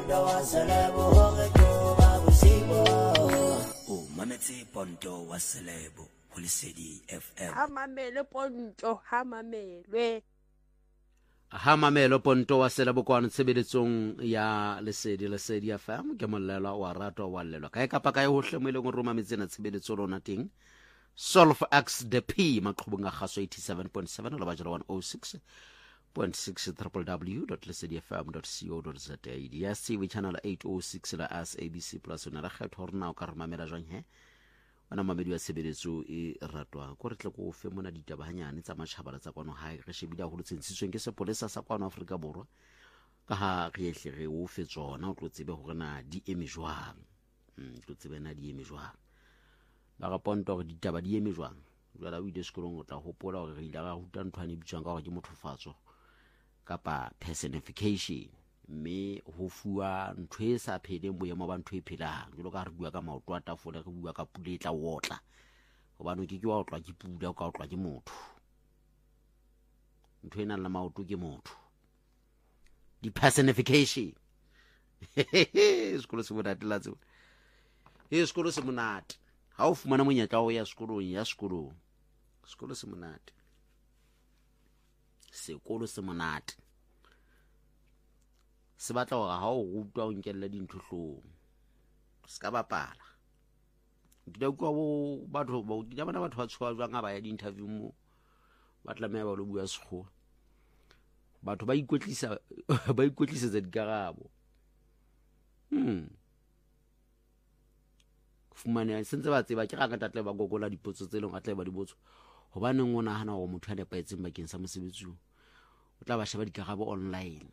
Ponto wa selebo hore ko ba bosibo. O mametse Ponto wa selebo ho Lesedi FM. Ha mamele Ponto, ha mamelwe. Ha mamelo Ponto wa selebo kwana tshebeletsong ya Lesedi FM ke molelwa wa rato wa lelwa kae kapa kae hohle mo ile go roma metsena tshebeletso lona teng Solve X the P maqhubung a gaso 87.7 la bajela 106.6 www.lesedifm.co.za ya CV channel 806 la SABC plus ona ra kgetho hore na o ka re mamela jwang he ona mamedi wa tshebeletso e ratwa go re tle go fe mona ditaba hanyane tsa matšhabala tsa kwano ha re shebile go letsentshitsweng ke sepolesa sa kwano Afrika Borwa ka ha re ehle re o fe tsona o tlo tsebe gore na di eme jwang tlo tsebe na di eme jwang ba ga Ponto gore ditaba di eme jwang jwala o ile sekolong o tla hopola gore re ile ga ruta nthwane bitswang ka gore ke mothofatso kapa personification me ho fuwa ntho e sa pheleng boemo ba ntho e phelang jalo ka re bua ka maoto a tafole re bua ka pula e tla wotla gobane ke wa otlwa ke pula o ka otlwa ke motho ntho e nang le maoto ke motho di personification sekolo se monate la tsebo sekolo se monate ha o fumana monyetla o ya sekolong sekolo se monate sekolo se monate se batla gore ha o rutwa o nkella dintho hlong se ka bapala ke kwa bo batho ba di bana batho ba tshwa jwang ba ya di interview mo ba tlameha ba lo bua sekgowa batho ba ikwetlisa dikarabo fumane sentse ba tseba ke ga ka tatle ba gogola dipotso tse leng ga tle ba di botso hobane ngo nahana go motho a nepaetseng bakeng sa mosebetsi o tla ba sheba dikarabo online.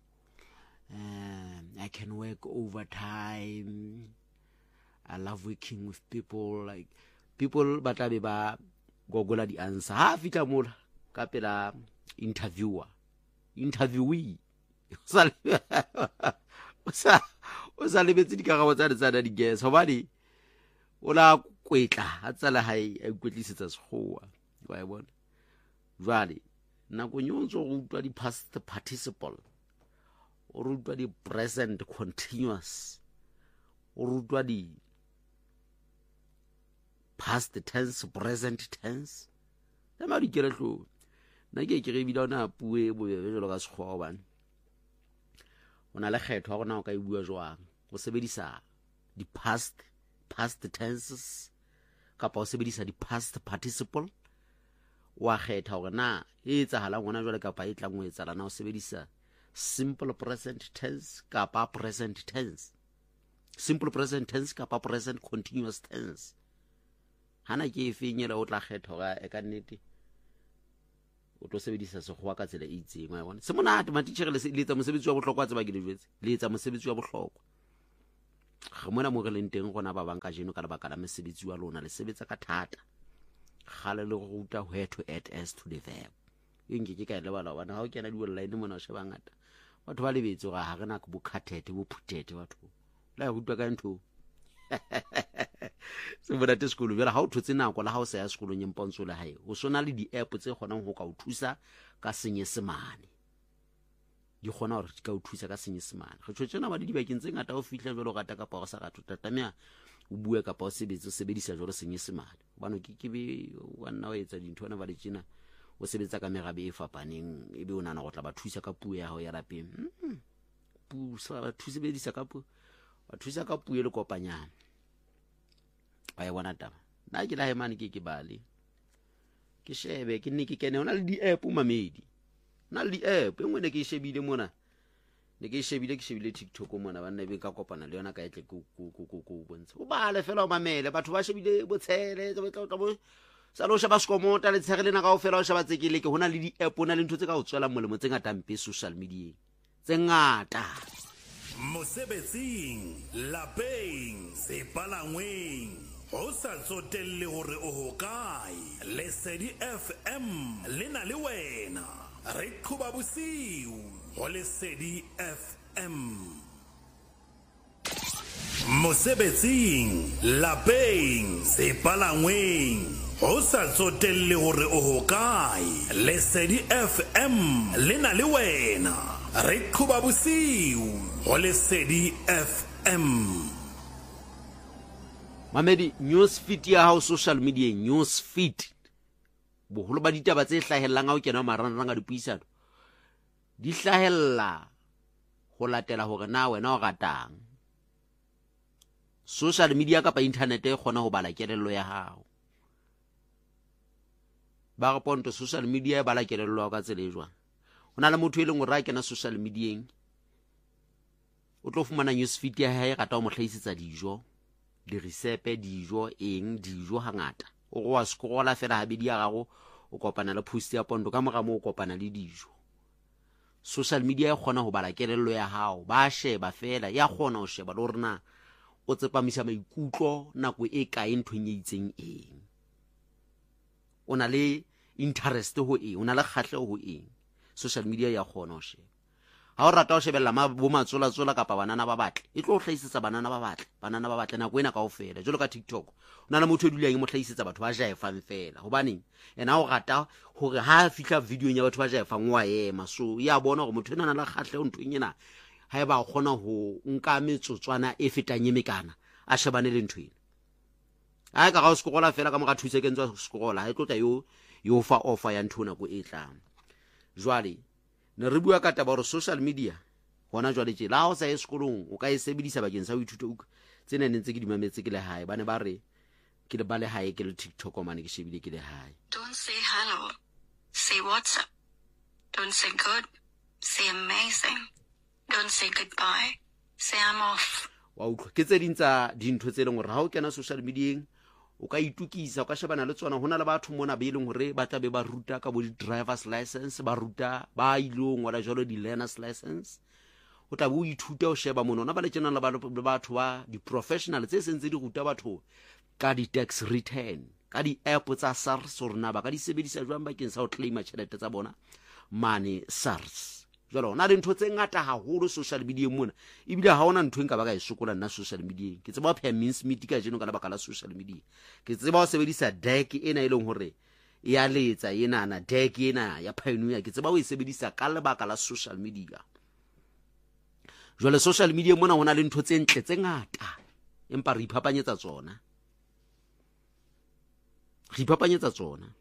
I can work overtime. I love working with people, like people ba tla be ba gogola di answer ha fitla mola ka pela interviewee o sa lebetse dikarabo tsa di guess hobane o la kwetla ha tsala hae a ikwetlisetsa sekgowa wa e bona jwale nako nyontso go utwa di past participle o rutwa di present continuous o rutwa di past tense present tense le ma di keretlo na ke re bila ona puwe bo jelo ka sekgowa bana ona le kgetho go na o ka e bua jwang go sebedisa di past tenses kapa o sebedisa di past participle wa kgetha gore na e etsahala ngwana jwale kapa e tlang o etsala na o sebedisa simple present tense kapa present tense kapa present continuous tense hana ke e fenyela o tla kgetha ga e ka nnete o tlo sebedisa sekgowa ka tsela e itseng wa bona se monate matitjhere le etsa mosebetsi wa bohlokwa tse ba ke le jwetse le etsa mosebetsi wa bohlokwa ga mona mo re leng teng gona ba banka jeno ka lebaka la mosebetsi wa lona le sebetsa ka thata gale le go ruta where to add s to the verb ke ka ile bala bana ha o kena di online mona o sheba ngata batho ba lebetse ga ha rena go bukhathete bo phutete batho la rutwa ka ntho se bona te sekolo bjela ha o thotse nako la ha o sa ya sekolong empontsho le hae o sona le di app tse kgonang go ka o thusa ka senyesemane di kgona gore di ka o thusa ka senyesemane re tshwetsena ba di bakeng tse ngata o fihla jalo gata ka pa go sa ratho tatamea o bue ka pa o sebedisa jalo senyesemane bana ke be wa nna o etsa dintho na ba le tsena o sebetsa ka merabe e fapaneng e be o nana go tla ba thusa ka puo ya hao ya lapeng pu sa ba thusa bedisa ka puo ba thusa ka puo le kopanyana ba e bona taba na ke la he mane ke bale ke shebe ke nne ke kene ona le di app mamedi na le di app engwe ne ke shebile mona ne ke shebile TikTok mona ba nne be ka kopana le yona ka etle go bontsha o bale fela o mamele batho ba shebile botshele tla bo sa lo shaba skomota le tshegele na ka o fela o shaba tsekele ke hona le di app ona le ntho tse ka o tswela molemo tse ngata mpe social media tse ngata mosebetsing lapeng sepalangweng o sa tsotelle gore o hokae Lesedi FM le na le wena re qhuba bosiu go Lesedi FM mosebetsing lapeng sepalangweng go sa tsotelle gore o hokae. Lesedi FM le na le wena. Re qhuba bosiu go Lesedi FM. Mamedi, newsfeed ya hao social media, newsfeed boholo ba ditaba tse hlahellang ha o kena marangrang a dipuisano di hlahella go latela hore na wena o ratang. Social media kapa internet e kgona ho bala kelello ya hao. Ba re ponto social media e bala kelello ka tsela e jwang. Hona le motho e leng hore a kena social mediaeng o tlo fumana newsfeed ya hae rata o mo hlahisetsa dijo, di recipe, dijo dijo hangata. O go wa scrolla fela habedi ya gago o kopana le post ya ponto ka mora mo o kopana le dijo. Social media e kgona ho bala kelello ya hao, ba sheba fela ya kgona ho sheba le rena o tsepamisa maikutlo nako e kae nthong e itseng eng. O na le interest ho eng, o na le kgahleho ho eng. Social media ya kgona ho sheba. Ha o rata ho shebella bo matsola kapa banana ba batle, e tlo hlahisetsa banana ba batle nako ena kaofela. Jwalo ka TikTok o na le motho o dulang mo hlahisetsa batho ba jaefang fela. Hobaneng ena o rata hore ha fihla videoeng ya batho ba jaefang wa ema, so ya bona hore motho ena na le kgahleho nthong ena. Ha eba o kgona ho nka metsotswana e fetang e mekana a shebane le ntho ena. Ha ka ga o scrolla fela ka mora 2 seconds wa scrolla, ha e tlotla yo fa offer ya ntho nako e tlang. Jwale ne re bua ka taba hore social media hona jwale tje la ho sa e sekolong o ka e sebedisa bakeng sa ho ithuta tsena ne ntse ke di mametse ke le hae. Bane ba re ke le ba le hae ke le TikTok o mane ke shebile ke le hae. Don't say hello, say what's up. Don't say good, say amazing. Don't say goodbye, say I'm off. Wa utlwa ke tse ding tsa dintho tse leng hore ha o kena social mediaeng o ka itukisa, o ka shebana le tsona. Hona le batho mona ba ileng hore ba tla be ba ruta ka bo di driver's license, ba ruta ba ilong wala jalo di learner's license. O tla bo ithuta o sheba mona na ba le tsena le batho ba di professional tse sentse di ruta batho ka di tax return, ka di app tsa SARS hore na ba ka di sebedisa jwang bakeng sa ho claima tjhelete tsa bona mane SARS. Jwalo na le ntho tse ngata haholo social media mona, ebile ha ona ntho nka ba ka e sokola nna social media. Ke tseba phe means meet ka jeno ka la baka la social media. Ke tseba ho sebedisa deck ena e leng hore ya letsa ena na deck ena ya Pioneer, ke tseba ho e sebedisa ka le baka la social media. Jwale social media mona hona le ntho tse ntle tse ngata, empa re iphapanyetsa tsona. Re iphapanyetsa tsona.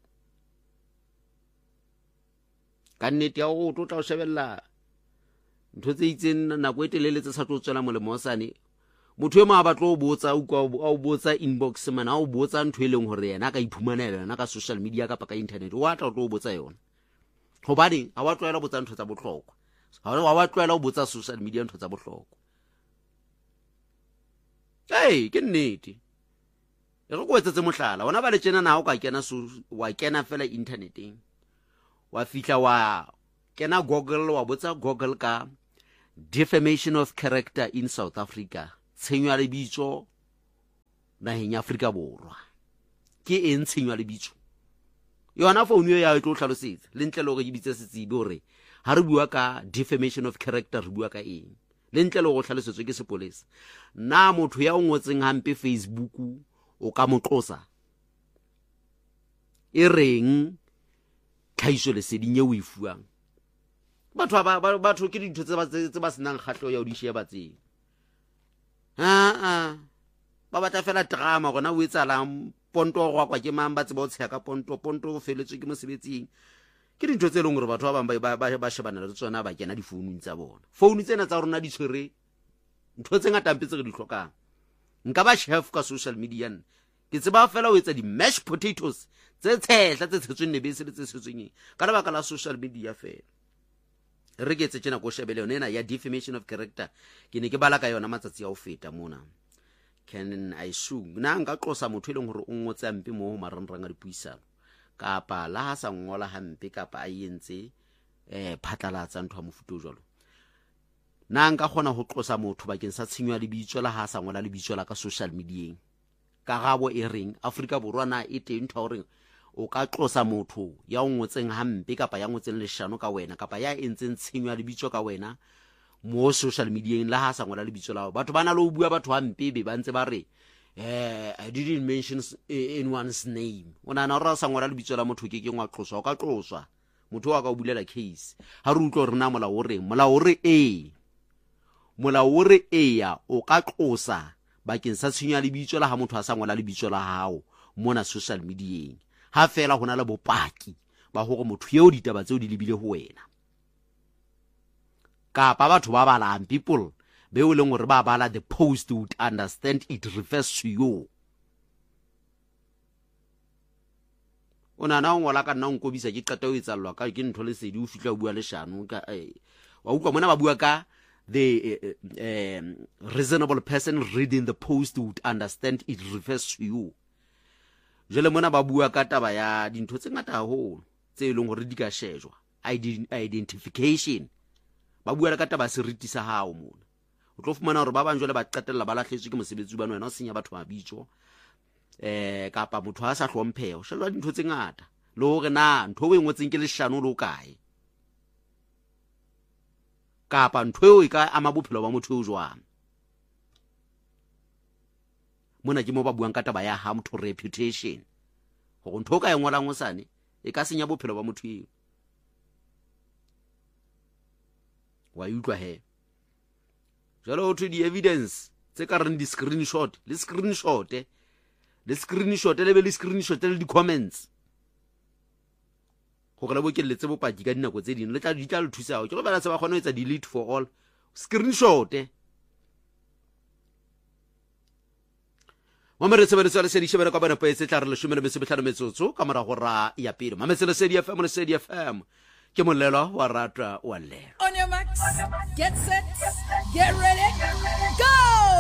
Ka nnete ya o tla o shebella ntho tse itseng nako e telele tse sa tlo tswela molemo sane. Motho e mo a batla o botsa o botsa inbox mana o botsa ntho e leng hore yena ka iphumanela yona ka social media kapa ka internet o atla o tlo botsa yona. Hobane ha wa tlwaela botsa ntho tsa bohlokwa, ha wa tlwaela o botsa social media ntho tsa bohlokwa. Ke nnete e re go etsetse mohlala ona ba le tsena na o ka kena wa kena fela interneteng wa fihla wa kena Google wa botsa Google ka defamation of character in South Africa, tshenyo ya lebitso naheng ya Afrika Borwa. Ke eng tshenyo ya lebitso? Yona phone ya e tlo hlalosetsa le ntle le hore ke bitse setsibe hore ha re bua ka defamation of character re bua ka eng, le ntle le go hlalosetswe ke sepolesa. Na motho ya o ngotseng hampe Facebook o ka motlosa e reng tlhaiso leseding e o e fuang? Batho ke dintho tse ba senang kgahleho ya o di sheba tseng. Ba batla fela drama gona o etsalang ponto go kwa ke mang ba tseba o tsheya ka ponto o feletswe ke mosebetsing. Ke dintho tse leng gore batho ba bang ba shebana le tsona ba kena di founung tsa bona. Founu tsena tsa rona di tshwere ntho tse ngata mpe tse re di hlokang. Nka ba chef ka social media nna ke tseba fela o etsa di mashed potatoes tse tshehla tse tshetsweng nebese le tse tshetsweng ka lebaka la social media fela. Re ke tsena go shebele yona ya defamation of character ke ne ke bala ka yona matsatsi a o feta mona. Can I sue na nka qosa motho e leng hore o ngotse ampe mo marangrang a dipuisano kapa la ha sa ngola hampe kapa a yentse phatlalatsa ntho a mofuto jwalo. Na nka kgona ho qosa motho bakeng sa tshenyo ya lebitso la ha sa ngola lebitso la ka social mediaeng? Karabo e reng Afrika Borwa na e teng ntho hore o ka qosa motho ya o ngotseng hampe kapa ya ngotseng leshano ka wena kapa ya entseng tshenyo ya lebitso ka wena mo social mediaeng la ha sa ngola lebitso lao? Batho bana lo bua batho hampe be ba ntse ba re I didn't mention anyone's name o nana re sa ngwala lebitso la motho ke ngwa tloswa o ka tloswa motho wa ka o bulela case ha re utlwa rena molao re ya o ka tlosa bakeng sa tshinya lebitso la ha motho a sa ngwala lebitso la hao mona social mediaeng ha fela hona le bopaki ba hore motho yeo ditaba tseo di lebile ho wena kapa batho ba balang people be o leng gore ba bala the post would understand it refers to you ona na ngola ka nna nkobisa ke qeta o etsallwa ka ke ntho le sedi o fitla o bua le shano ka wa utlwa mona ba bua ka the reasonable person reading the post would understand it refers to you jele mona ba bua ka taba ya dintho tse ngata haholo tse leng gore di ka shejwa identification ba bua ka taba seriti sa hao mona o tlo fumana hore ba banjwe le ba qetella ba lahletswe ke mosebetsi ba wena o senya batho mabitso kapa motho ha sa hlompheho shelwa dintho tse ngata le hore na ntho o engwetseng ke leshano le o kae kapa ntho e ka ama bophelo ba motho o jwang mona ke mo ba buang ka taba ya harm to reputation go ntho ka engwalang o sane e ka senya bophelo ba motho eo wa utlwa he jalo to the evidence tse ka reng di screenshot le screenshot le be le screenshot le di comments go gela bo ke letse bopaki ka dinako tse ding le tla di tla le thusa go ke go bala se ba kgona go etsa delete for all screenshot Mamere se ba le sedi shebela ka bana pa etse tla re le shumela metse betlhano metsotso ka mora go ra ya pele mametse le sedi FM le sedi FM ke molelo wa rata wa le On your marks, get set, get ready, go!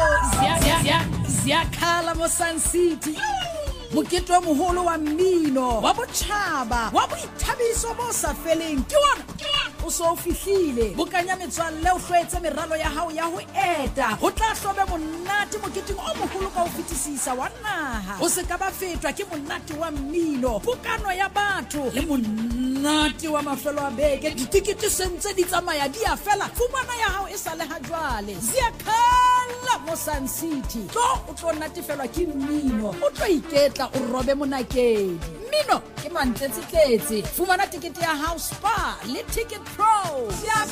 Ziyakhala mo Sun City. Mokete wa moholo wa mmino wa botjhaba wa boithabiso bo sa feleng ke wona o so fihlile bokanya metswalle o hlwetse meralo ya hao ya ho eta ho tla hlobe monate moketeng o moholo ka ho fetisisa wa naha o se ka ba fetwa ke monate wa mmino bokano ya batho le monate wa mafelo a beke ditikete sentse di tsamaya di a fela fumana ya hao e sa le ha jwale Ziyakhala mo Sun City o tlo natefelwa ke mmino o tlo iketla o robe monakedi mmino ke mantletsetletse fumana tikete ya house spa le ticket pro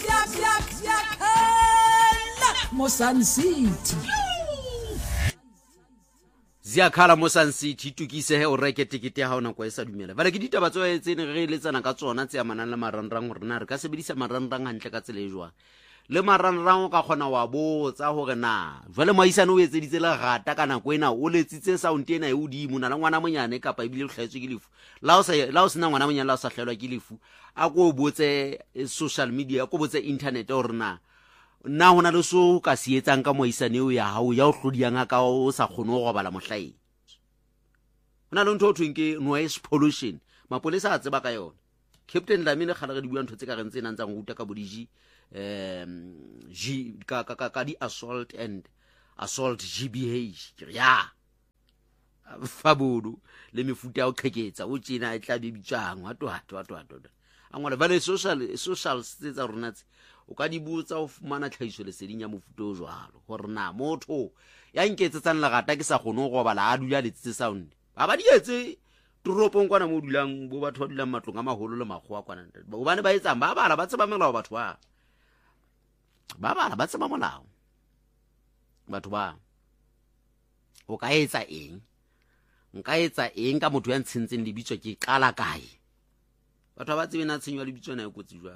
Ziyakhala mo Sun City Ziyakhala mo Sun City tukise he o reke tikete ya hao nako e sa dumela vale ke ditaba tso etsene re letsana ka tsona tse amanang le marangrang gore na re ka sebedisa marangrang hantle ka tsela e jwa le marangrang o ka khona wa botsa hore na jwale moisane o etseditse le gata kana ko ena o letsitse sound ena e udimo na la ngwana monyane kapa ibile hlahetswe ke lefu la o se na ngwana monyane la o sa hlelwa ke lefu a go botse social media go botse internet or na hona le so ka se etsang ka moisane o ya hao ya o hlodiang ka o sa khone go bala mohlai hona le ntho o thweng ke noise pollution mapolesa a tseba ka yona Captain Lamine khala ga di bua ntho tse ka reng tsena ntsa go uta ka bodiji ka di assault GBH ya fabudu le mefuta o qheketsa o tsena e tla bibitsang wato a ngwana vale social tsa rona tse o ka di botsa o fumana tlhaiso le seding ya mofuta o jwalo gore na motho ya nketsetsang legata ke sa gone go bala a dula le tse sound ba di etse toropong kwana mo dulang bo batho ba dulang matlong a maholo le magwa kwana ba bane ba etsang ba bala ba tseba melao batho ba bala ba tseba molao batho ba o ka etsa eng nka etsa eng ka motho ya ntsentseng lebitswa ke qala kae batho ba tsebe na tshenywa lebitswa na e kotsi jwa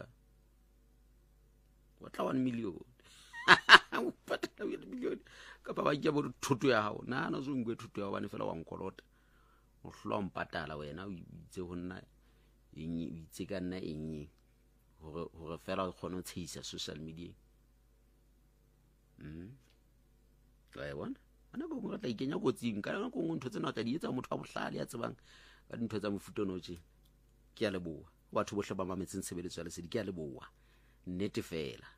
wa tla 1 million o patala 1 million ka ba ke bo thuto ya hao na zo ngwe thuto ya bane fela wa nkolota o hloa mpatala wena o itse ho nna eng o itse ka nna eng hore fela o khona o tshisa social media wa bona ana go mo tla ikenya kotsing ka nna go ntho tsena tla di etsa motho a bohlale ya tsebang ka dintho tsa mofuta noje ke ya leboa batho bohle ba mametseng tshebeletso ya lesedi ke ya leboa nnete fela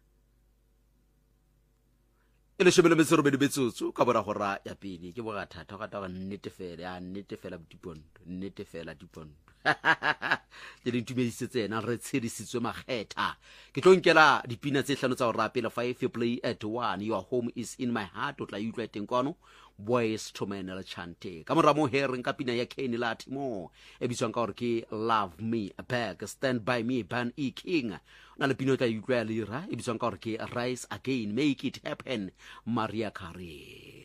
ele shebele metsero be dibetsotso ka bora gora ya pele ke boga thata ga ta ga nnete fela dipondo ke le ntumedise tsena re tshedisitswe makgetha ke tlo nkela dipina tse hlano tsa go rapela 5 play at 1 your home is in my heart o tla utlwa teng kwano Boys to Men le Chante ka mora mo hereng ka pina ya Kenny Latimo e bitswang ka gore ke Love Me Back, Stand By Me, Ban E King. Na le pina tla utlwa lira e bitswang ka gore ke Rise Again, Make It Happen, Maria Carey.